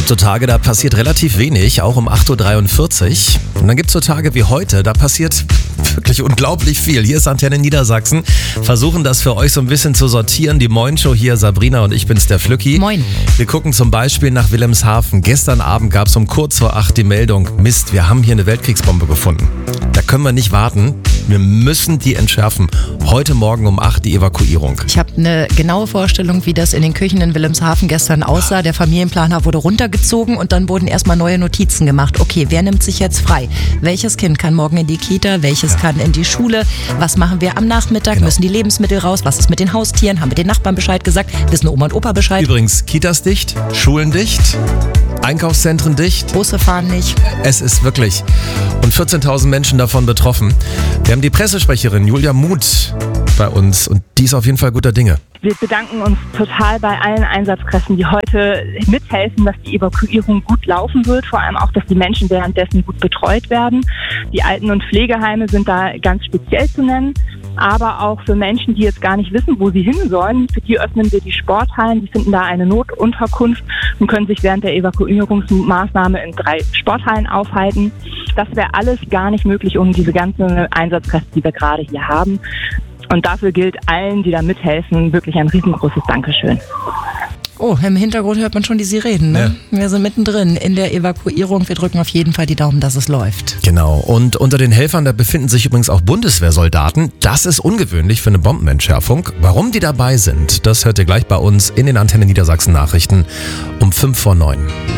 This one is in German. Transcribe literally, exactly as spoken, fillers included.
gibt so Tage, da passiert relativ wenig, auch um acht Uhr dreiundvierzig. Und dann gibt es so Tage wie heute, da passiert wirklich unglaublich viel. Hier ist Antenne Niedersachsen. Versuchen das für euch so ein bisschen zu sortieren. Die Moin-Show hier, Sabrina und ich bin's, der Flücki. Moin. Wir gucken zum Beispiel nach Wilhelmshaven. Gestern Abend gab es um kurz vor acht die Meldung, Mist, wir haben hier eine Weltkriegsbombe gefunden. Da können wir nicht warten. Wir müssen die entschärfen. Heute Morgen um acht die Evakuierung. Ich habe eine genaue Vorstellung, wie das in den Küchen in Wilhelmshaven gestern aussah. Der Familienplaner wurde runtergezogen und dann wurden erstmal neue Notizen gemacht. Okay, wer nimmt sich jetzt frei? Welches Kind kann morgen in die Kita? Welches ja. kann in die Schule? Was machen wir am Nachmittag? Genau. Müssen die Lebensmittel raus? Was ist mit den Haustieren? Haben wir den Nachbarn Bescheid gesagt? Wissen Oma und Opa Bescheid? Übrigens, Kitas dicht, Schulen dicht, Einkaufszentren dicht. Busse fahren nicht. Es ist wirklich. Und vierzehntausend Menschen davon betroffen. Wir haben die Pressesprecherin Julia Muth bei uns und die ist auf jeden Fall guter Dinge. Wir bedanken uns total bei allen Einsatzkräften, die heute mithelfen, dass die Evakuierung gut laufen wird. Vor allem auch, dass die Menschen währenddessen gut betreut werden. Die Alten- und Pflegeheime sind da ganz speziell zu nennen. Aber auch für Menschen, die jetzt gar nicht wissen, wo sie hin sollen. Für die öffnen wir die Sporthallen. Die finden da eine Notunterkunft und können sich während der Evakuierungsmaßnahme in drei Sporthallen aufhalten. Das wäre alles gar nicht möglich ohne diese ganzen Einsatzkräfte, die wir gerade hier haben. Und dafür gilt allen, die da mithelfen, wirklich ein riesengroßes Dankeschön. Oh, im Hintergrund hört man schon die Sirenen, ne? Ja. Wir sind mittendrin in der Evakuierung. Wir drücken auf jeden Fall die Daumen, dass es läuft. Genau. Und unter den Helfern, da befinden sich übrigens auch Bundeswehrsoldaten. Das ist ungewöhnlich für eine Bombenentschärfung. Warum die dabei sind, das hört ihr gleich bei uns in den Antenne Niedersachsen Nachrichten um fünf vor neun.